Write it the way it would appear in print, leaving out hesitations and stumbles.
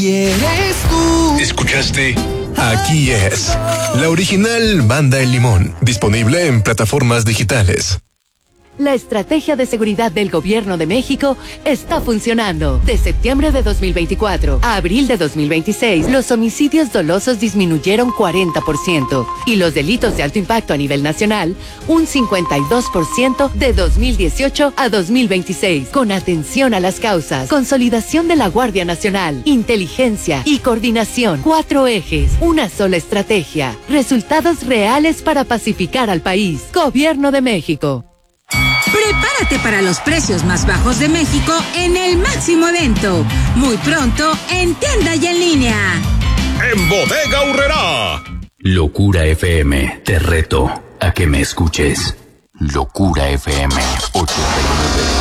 ¿Quieres tú? ¿Escuchaste? Aquí es la original Banda El Limón, disponible en plataformas digitales. La estrategia de seguridad del Gobierno de México está funcionando. De septiembre de 2024 a abril de 2026, los homicidios dolosos disminuyeron 40% y los delitos de alto impacto a nivel nacional, un 52% de 2018 a 2026. Con atención a las causas, consolidación de la Guardia Nacional, inteligencia y coordinación. 4 ejes, una sola estrategia. Resultados reales para pacificar al país. Gobierno de México. Prepárate para los precios más bajos de México en el máximo evento. Muy pronto en tienda y en línea. En Bodega Aurrerá. Locura FM, te reto a que me escuches. Locura FM 89.